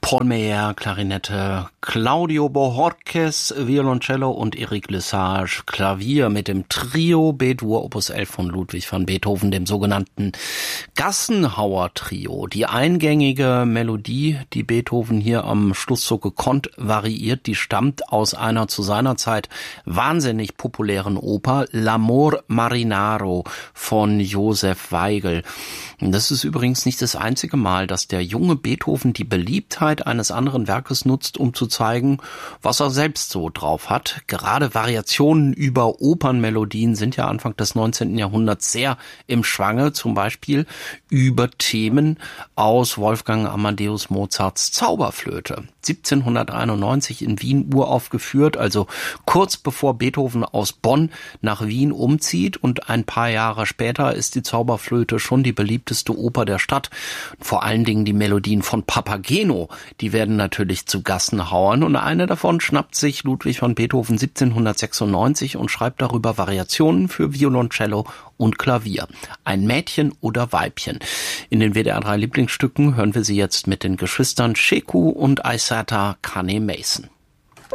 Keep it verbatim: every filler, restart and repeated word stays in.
Paul Meyer, Klarinette, Claudio Bohorquez, Violoncello und Eric Lesage, Klavier mit dem Trio B-Dur Opus elf von Ludwig van Beethoven, dem sogenannten Gassenhauer-Trio. Die eingängige Melodie, die Beethoven hier am Schluss so gekonnt variiert, die stammt aus einer zu seiner Zeit wahnsinnig populären Oper, L'Amor Marinaro von Josef Weigl. Das ist übrigens nicht das einzige Mal, dass der junge Beethoven die Beliebtheit eines anderen Werkes nutzt, um zu zeigen, was er selbst so drauf hat. Gerade Variationen über Opernmelodien sind ja Anfang des neunzehnten Jahrhunderts sehr im Schwange, zum Beispiel über Themen aus Wolfgang Amadeus Mozarts Zauberflöte. siebzehnhunderteinundneunzig in Wien uraufgeführt, also kurz bevor Beethoven aus Bonn nach Wien umzieht, und ein paar Jahre später ist die Zauberflöte schon die beliebteste Oper der Stadt. Vor allen Dingen die Melodien von Papageno, die werden natürlich zu Gassenhauern, und eine davon schnappt sich Ludwig van Beethoven siebzehnhundertsechsundneunzig und schreibt darüber Variationen für Violoncello und Klavier. Ein Mädchen oder Weibchen. In den W D R drei Lieblingsstücken hören wir sie jetzt mit den Geschwistern Sheku und Aissata Kane Mason.